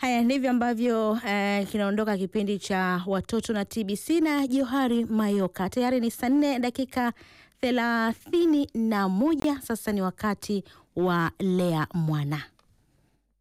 Haya ndivyo ambavyo kinaondoka kipindi cha watoto na TBC na Johari Mayoka. Tayari ni saa 4 dakika 31. Sasa ni wakati wa Lea Mwana.